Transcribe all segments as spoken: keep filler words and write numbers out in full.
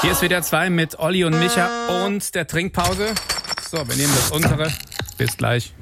Hier ist W D R zwei mit Olli und Micha und der Trinkpause. So, wir nehmen das untere. Bis gleich.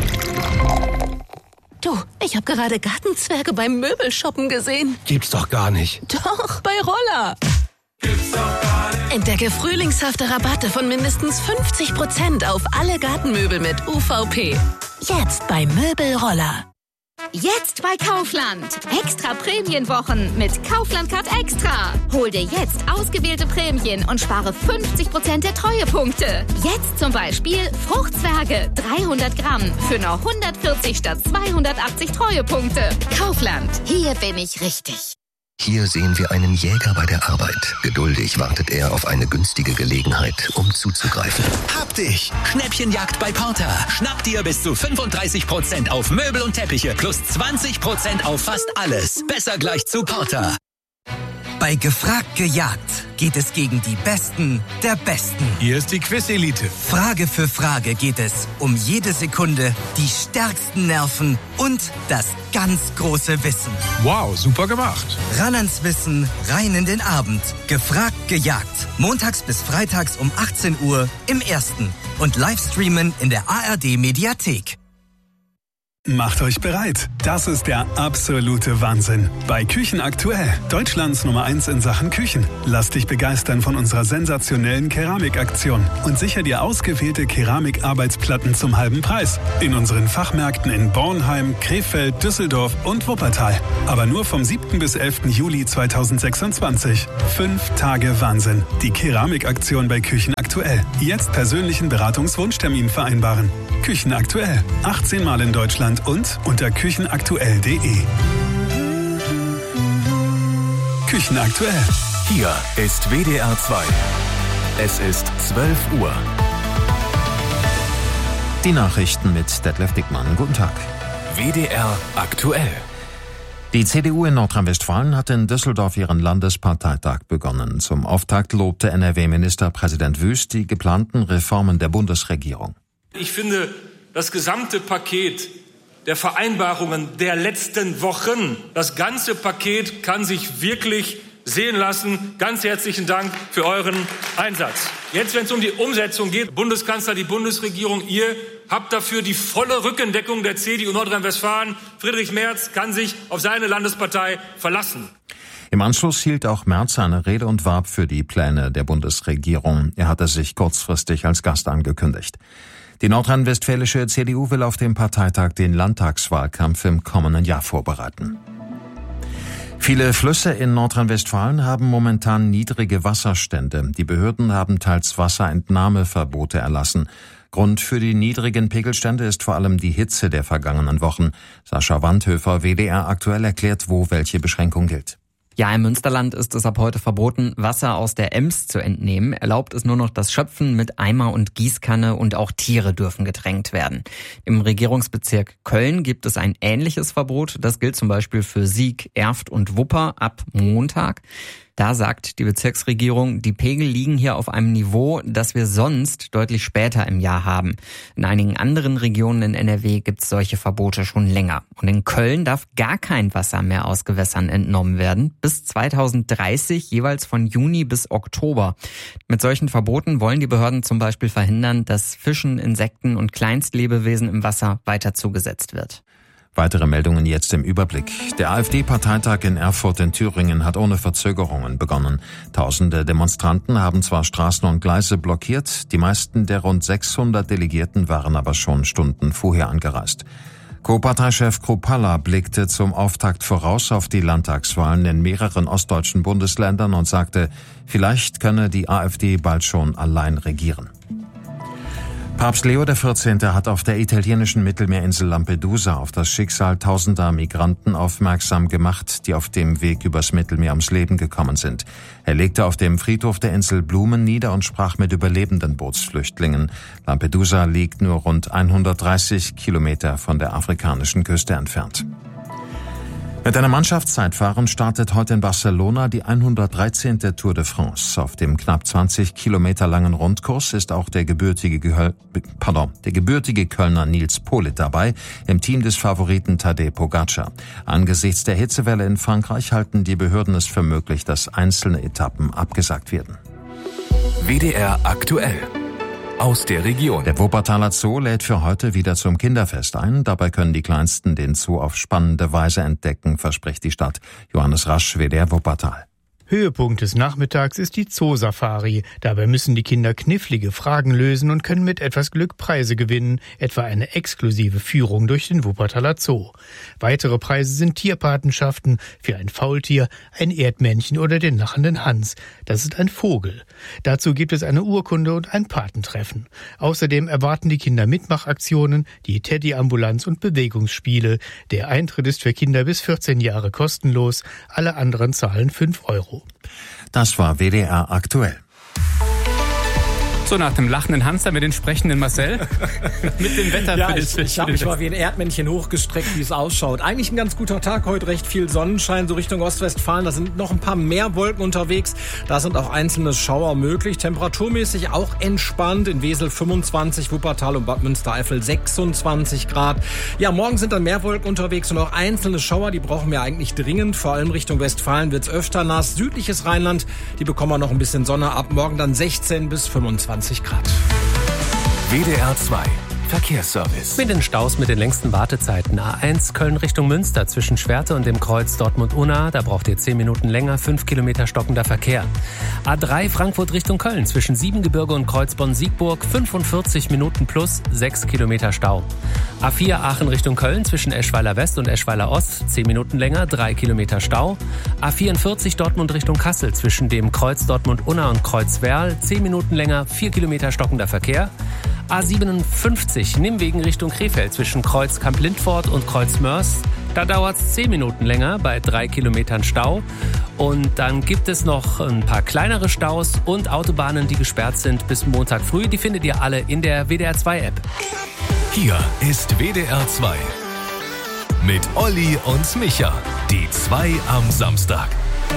Du, ich habe gerade Gartenzwerge beim Möbelshoppen gesehen. Gibt's doch gar nicht. Doch, bei Roller. Gibt's doch gar nicht. Entdecke frühlingshafte Rabatte von mindestens fünfzig Prozent auf alle Gartenmöbel mit U V P. Jetzt bei Möbelroller. Jetzt bei Kaufland. Extra Prämienwochen mit Kaufland Card Extra. Hol dir jetzt ausgewählte Prämien und spare fünfzig Prozent der Treuepunkte. Jetzt zum Beispiel Fruchtzwerge dreihundert Gramm für nur hundertvierzig statt zweihundertachtzig Treuepunkte. Kaufland. Hier bin ich richtig. Hier sehen wir einen Jäger bei der Arbeit. Geduldig wartet er auf eine günstige Gelegenheit, um zuzugreifen. Hab dich! Schnäppchenjagd bei Porter. Schnapp dir bis zu fünfunddreißig Prozent auf Möbel und Teppiche plus zwanzig Prozent auf fast alles. Besser gleich zu Porter. Bei Gefragt gejagt geht es gegen die Besten der Besten. Hier ist die Quiz-Elite. Frage für Frage geht es um jede Sekunde, die stärksten Nerven und das ganz große Wissen. Wow, super gemacht. Ran ans Wissen, rein in den Abend. Gefragt gejagt. Montags bis freitags um achtzehn Uhr im Ersten. Und Livestreamen in der A R D-Mediathek. Macht euch bereit. Das ist der absolute Wahnsinn. Bei Küchen aktuell. Deutschlands Nummer eins in Sachen Küchen. Lass dich begeistern von unserer sensationellen Keramikaktion und sicher dir ausgewählte Keramikarbeitsplatten zum halben Preis. In unseren Fachmärkten in Bornheim, Krefeld, Düsseldorf und Wuppertal. Aber nur vom siebten bis elften Juli zweitausendsechsundzwanzig. Fünf Tage Wahnsinn. Die Keramikaktion bei Küchen aktuell. Jetzt persönlichen Beratungswunschtermin vereinbaren. Küchen aktuell. achtzehn Mal in Deutschland und unter küchenaktuell punkt de. Küchenaktuell. Hier ist W D R zwei. Es ist zwölf Uhr. Die Nachrichten mit Detlef Dickmann. Guten Tag. W D R aktuell. Die C D U in Nordrhein-Westfalen hat in Düsseldorf ihren Landesparteitag begonnen. Zum Auftakt lobte N R W-Ministerpräsident Wüst die geplanten Reformen der Bundesregierung. Ich finde, das gesamte Paket der Vereinbarungen der letzten Wochen, das ganze Paket kann sich wirklich sehen lassen. Ganz herzlichen Dank für euren Einsatz. Jetzt, wenn es um die Umsetzung geht, Bundeskanzler, die Bundesregierung, ihr habt dafür die volle Rückendeckung der C D U Nordrhein-Westfalen. Friedrich Merz kann sich auf seine Landespartei verlassen. Im Anschluss hielt auch Merz eine Rede und warb für die Pläne der Bundesregierung. Er hatte sich kurzfristig als Gast angekündigt. Die nordrhein-westfälische C D U will auf dem Parteitag den Landtagswahlkampf im kommenden Jahr vorbereiten. Viele Flüsse in Nordrhein-Westfalen haben momentan niedrige Wasserstände. Die Behörden haben teils Wasserentnahmeverbote erlassen. Grund für die niedrigen Pegelstände ist vor allem die Hitze der vergangenen Wochen. Sascha Wandhöfer, W D R aktuell, erklärt, wo welche Beschränkung gilt. Ja, im Münsterland ist es ab heute verboten, Wasser aus der Ems zu entnehmen. Erlaubt ist nur noch das Schöpfen mit Eimer und Gießkanne und auch Tiere dürfen getränkt werden. Im Regierungsbezirk Köln gibt es ein ähnliches Verbot. Das gilt zum Beispiel für Sieg, Erft und Wupper ab Montag. Da sagt die Bezirksregierung, die Pegel liegen hier auf einem Niveau, das wir sonst deutlich später im Jahr haben. In einigen anderen Regionen in N R W gibt es solche Verbote schon länger. Und in Köln darf gar kein Wasser mehr aus Gewässern entnommen werden, bis zweitausenddreißig, jeweils von Juni bis Oktober. Mit solchen Verboten wollen die Behörden zum Beispiel verhindern, dass Fischen, Insekten und Kleinstlebewesen im Wasser weiter zugesetzt wird. Weitere Meldungen jetzt im Überblick. Der AfD-Parteitag in Erfurt in Thüringen hat ohne Verzögerungen begonnen. Tausende Demonstranten haben zwar Straßen und Gleise blockiert, die meisten der rund sechshundert Delegierten waren aber schon Stunden vorher angereist. Co-Parteichef Kruppalla blickte zum Auftakt voraus auf die Landtagswahlen in mehreren ostdeutschen Bundesländern und sagte, vielleicht könne die AfD bald schon allein regieren. Papst Leo der vierzehnte hat auf der italienischen Mittelmeerinsel Lampedusa auf das Schicksal tausender Migranten aufmerksam gemacht, die auf dem Weg übers Mittelmeer ums Leben gekommen sind. Er legte auf dem Friedhof der Insel Blumen nieder und sprach mit überlebenden Bootsflüchtlingen. Lampedusa liegt nur rund hundertdreißig Kilometer von der afrikanischen Küste entfernt. Mit einem Mannschaftszeitfahren startet heute in Barcelona die hundertdreizehnte Tour de France. Auf dem knapp zwanzig Kilometer langen Rundkurs ist auch der gebürtige, pardon, der gebürtige Kölner Nils Politt dabei, im Team des Favoriten Tadej Pogacar. Angesichts der Hitzewelle in Frankreich halten die Behörden es für möglich, dass einzelne Etappen abgesagt werden. W D R aktuell. Aus der Region. Der Wuppertaler Zoo lädt für heute wieder zum Kinderfest ein. Dabei können die Kleinsten den Zoo auf spannende Weise entdecken, verspricht die Stadt. Johannes Rasch, W D R Wuppertal. Höhepunkt des Nachmittags ist die Zoosafari. Dabei müssen die Kinder knifflige Fragen lösen und können mit etwas Glück Preise gewinnen, etwa eine exklusive Führung durch den Wuppertaler Zoo. Weitere Preise sind Tierpatenschaften für ein Faultier, ein Erdmännchen oder den lachenden Hans. Das ist ein Vogel. Dazu gibt es eine Urkunde und ein Patentreffen. Außerdem erwarten die Kinder Mitmachaktionen, die Teddy-Ambulanz und Bewegungsspiele. Der Eintritt ist für Kinder bis vierzehn Jahre kostenlos, alle anderen zahlen fünf Euro. Das war W D R aktuell. So, nach dem lachenden Hans mit den sprechenden Marcel. Mit dem Wetter. Ja, für ich, ich habe mich mal wie ein Erdmännchen hochgestreckt, wie es ausschaut. Eigentlich ein ganz guter Tag heute, recht viel Sonnenschein, so Richtung Ostwestfalen. Da sind noch ein paar mehr Wolken unterwegs. Da sind auch einzelne Schauer möglich. Temperaturmäßig auch entspannt. In Wesel fünfundzwanzig, Wuppertal und Bad Münstereifel sechsundzwanzig Grad. Ja, morgen sind dann mehr Wolken unterwegs und auch einzelne Schauer. Die brauchen wir eigentlich dringend. Vor allem Richtung Westfalen wird's öfter nass. Südliches Rheinland, die bekommen wir noch ein bisschen Sonne. Ab morgen dann sechzehn bis fünfundzwanzig Grad. W D R zwei Verkehrsservice. Mit den Staus mit den längsten Wartezeiten. A eins Köln Richtung Münster zwischen Schwerte und dem Kreuz Dortmund-Unna. Da braucht ihr zehn Minuten länger, fünf Kilometer stockender Verkehr. A drei Frankfurt Richtung Köln zwischen Siebengebirge und Kreuz Bonn-Siegburg. fünfundvierzig Minuten plus sechs Kilometer Stau. A vier Aachen Richtung Köln zwischen Eschweiler West und Eschweiler Ost. zehn Minuten länger, drei Kilometer Stau. A vierundvierzig Dortmund Richtung Kassel zwischen dem Kreuz Dortmund-Unna und Kreuz Werl. zehn Minuten länger, vier Kilometer stockender Verkehr. A siebenundfünfzig Nimwegen Richtung Krefeld zwischen Kreuz Kamp-Lindfort und Kreuz Mörs. Da dauert es zehn Minuten länger bei drei Kilometern Stau. Und dann gibt es noch ein paar kleinere Staus und Autobahnen, die gesperrt sind bis Montag früh. Die findet ihr alle in der W D R zwei App. Hier ist W D R zwei. Mit Olli und Micha. Die zwei am Samstag.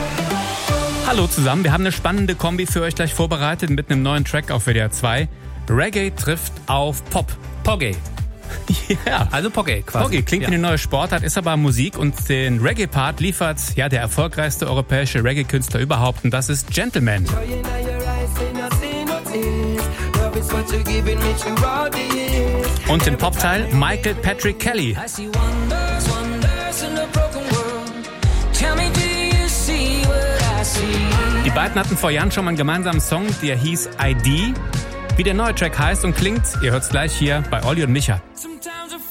Hallo zusammen, wir haben eine spannende Kombi für euch gleich vorbereitet mit einem neuen Track auf W D R zwei. Reggae trifft auf Pop. Pogge. Ja, also Pogge quasi. Pogge klingt ja. wie eine neue Sportart, ist aber Musik und den Reggae-Part liefert ja der erfolgreichste europäische Reggae-Künstler überhaupt und das ist Gentleman. Und den Popteil Michael Patrick Kelly. Die beiden hatten vor Jahren schon mal einen gemeinsamen Song, der hieß I D. Wie der neue Track heißt und klingt, ihr hört's gleich hier bei Olli und Micha.